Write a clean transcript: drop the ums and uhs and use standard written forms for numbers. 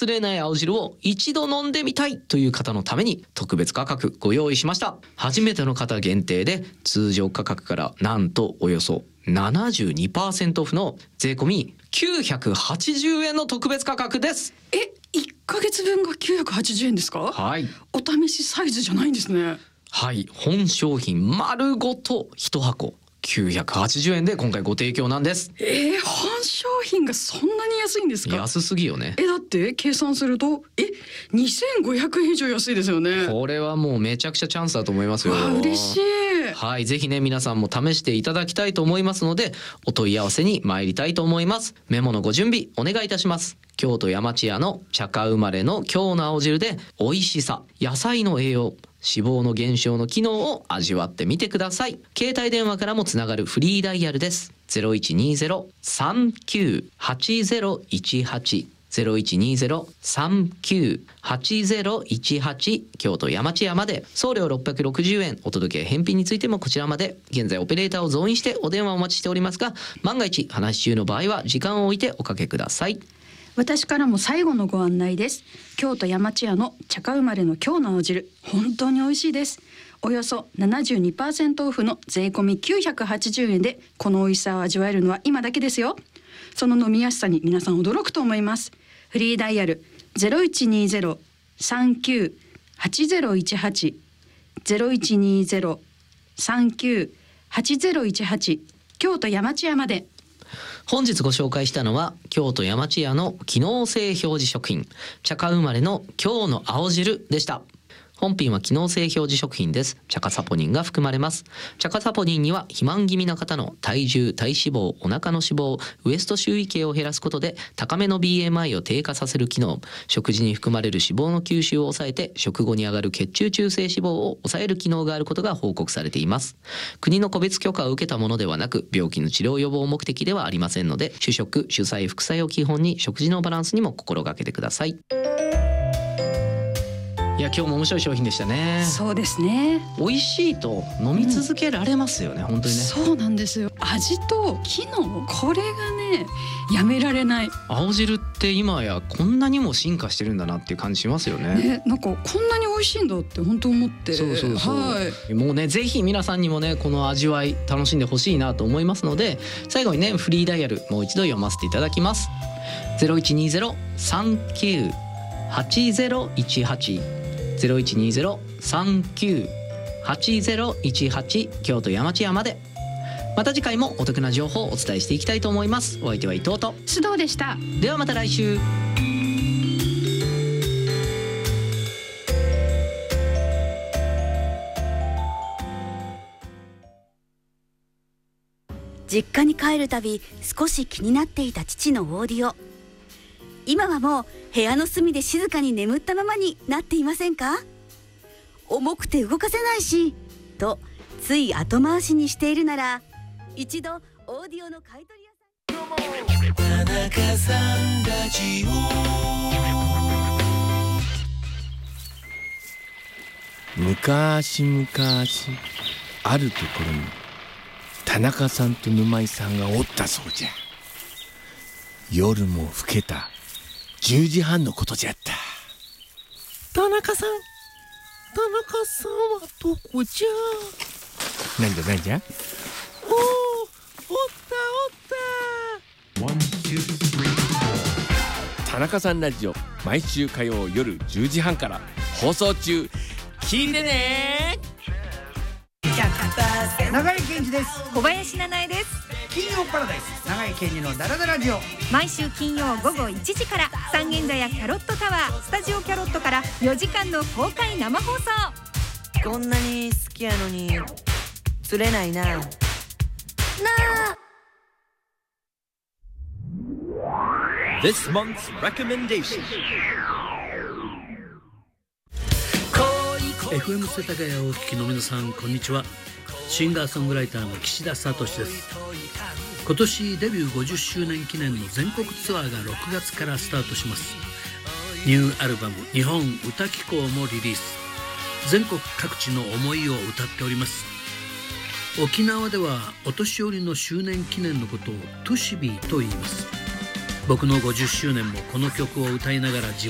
忘れない青汁を一度飲んでみたいという方のために特別価格ご用意しました。初めての方限定で通常価格からなんとおよそ72% オフの税込み980円の特別価格です。 1ヶ月分が980円ですか？ はい、 お試しサイズじゃないんですね。 はい、本商品丸ごと1箱980円で今回ご提供なんです。 本商品がそんなに安いんですか？ 安すぎよね。 だって計算すると2500円以上安いですよね。 これはもうめちゃくちゃチャンスだと思いますよ。 嬉しい。 はい、ぜひね皆さんも試していただきたいと思いますのでお問い合わせに参りたいと思います。メモのご準備お願いいたします。京都山千屋の茶花生まれの京の青汁で美味しさ、野菜の栄養、脂肪の減少の機能を味わってみてください。携帯電話からもつながるフリーダイヤルです。0120-398018 0120-398018 京都山千屋まで。送料660円。お届け返品についてもこちらまで。現在オペレーターを増員してお電話お待ちしておりますが、万が一話し中の場合は時間を置いておかけください。 私からも最後のご案内です。京都山千屋の茶花生まれの京の青汁、本当に美味しいです。およそ 72% オフの税込み980円でこの美味しさを味わえるのは今だけですよ。その飲みやすさに皆さん驚くと思います。フリーダイヤル 0120-398018 0120-398018 京都山千屋まで。 本日ご紹介したのは京都山千屋の機能性表示食品茶花生まれの京の青汁でした。本品は機能性表示食品です。茶化サポニンが含まれます。茶化サポニンには肥満気味な方の体重、体脂肪、お腹の脂肪、ウエスト周囲系を減らすことで高めの BMI を低下させる機能、食事に含まれる脂肪の吸収を抑えて食後に上がる血中中性脂肪を抑える機能があることが報告されています。国の個別許可を受けたものではなく病気の治療予防目的ではありませんので、主食、主菜、副菜を基本に食事のバランスにも心がけてください。いや今日も面白い商品でしたね。 そうですね。 美味しいと飲み続けられますよね、本当にね。 そうなんですよ。味と機能、これがねやめられない。 青汁って今やこんなにも進化してるんだなっていう感じしますよね。 なんかこんなに美味しいんだって本当思って。 そう、 はい、 もうねぜひ皆さんにもねこの味わい楽しんでほしいなと思いますので、最後にねフリーダイヤルもう一度読ませていただきます。0120-398018 0120-398018 京都山千屋まで。また次回もお得な情報をお伝えしていきたいと思います。お相手は伊藤と須藤でした。 ではまた来週。 実家に帰るたび少し気になっていた父のオーディオ、今はもう部屋の隅で静かに眠ったままになっていませんか？重くて動かせないしとつい後回しにしているなら、一度オーディオの買い取り屋さん。田中さんラジオ。昔々あるところに田中さんと沼井さんがおったそうじゃ。夜も更けた10時半のことじゃった。田中さんはどこじゃ。なんじゃ。おった田中さんラジオ、毎週火曜夜10時半から放送中。聞いてね。 長井健二です。 小林七重です。 金曜パラダイス長井健二のダラダラジオ、 毎週金曜午後1時から三軒茶屋キャロットタワースタジオキャロットから4時間の公開生放送。 こんなに好きやのに釣れないな。 This month's recommendation. FM 世田谷をお聞きの皆さん、こんにちは。シンガーソングライターの岸田聡です。今年デビュー50周年記念の全国ツアーが6月からスタートします。ニューアルバム日本歌機構もリリース。全国各地の思いを歌っております。沖縄ではお年寄りの周年記念のことをトゥシビーと言います。僕の50周年もこの曲を歌いながら